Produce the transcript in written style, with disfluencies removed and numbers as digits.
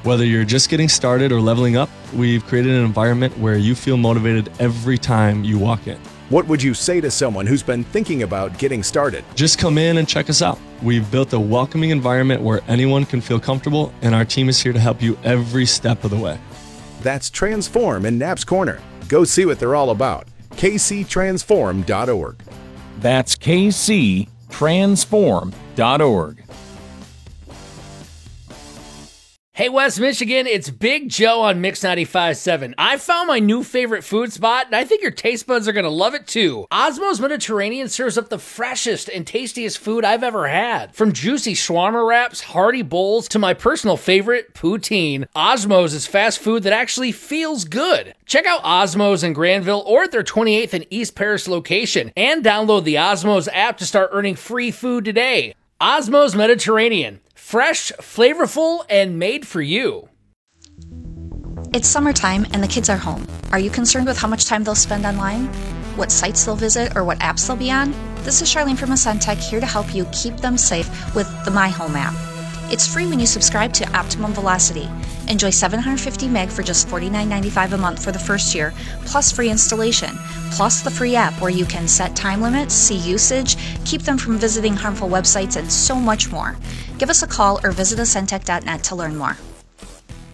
Whether you're just getting started or leveling up, we've created an environment where you feel motivated every time you walk in. What would you say to someone who's been thinking about getting started? Just come in and check us out. We've built a welcoming environment where anyone can feel comfortable, and our team is here to help you every step of the way. That's Transform in Knapp's Corner. Go see what they're all about. kctransform.org. That's kctransform.org. Hey West Michigan, it's Big Joe on Mix 95.7. I found my new favorite food spot, and I think your taste buds are going to love it too. Osmo's Mediterranean serves up the freshest and tastiest food I've ever had. From juicy shawarma wraps, hearty bowls, to my personal favorite, poutine, Osmo's is fast food that actually feels good. Check out Osmo's in Granville or at their 28th and East Paris location, and download the Osmo's app to start earning free food today. Osmo's Mediterranean. Fresh, flavorful, and made for you. It's summertime and the kids are home. Are you concerned with how much time they'll spend online? What sites they'll visit or what apps they'll be on? This is Charlene from Ascentech here to help you keep them safe with the My Home app. It's free when you subscribe to Optimum Velocity. Enjoy 750 meg for just $49.95 a month for the first year, plus free installation, plus the free app where you can set time limits, see usage, keep them from visiting harmful websites, and so much more. Give us a call or visit ascentech.net to learn more.